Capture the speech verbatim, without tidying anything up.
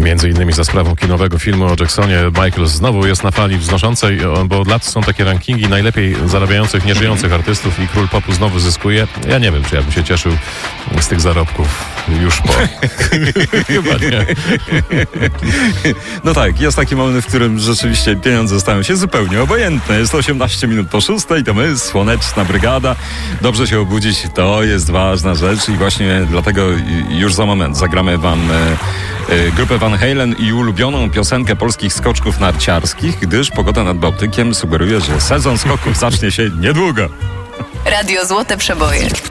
Między innymi za sprawą kinowego filmu o Jacksonie Michael znowu jest na fali wznoszącej, bo od lat są takie rankingi najlepiej zarabiających, nieżyjących artystów i król popu znowu zyskuje. Ja nie wiem, czy ja bym się cieszył z tych zarobków już po... Chyba nie. No tak, jest taki moment, w którym rzeczywiście pieniądze stają się zupełnie obojętne. Jest osiemnaście minut po szóstej, to my, Słoneczna Brygada. Dobrze się obudzić, to jest ważna rzecz i właśnie dlatego już za moment zagramy wam e, e, grupę Van Halen i ulubioną piosenkę polskich skoczków narciarskich, gdyż pogoda nad Bałtykiem sugeruje, że sezon skoków zacznie się niedługo. Radio Złote Przeboje.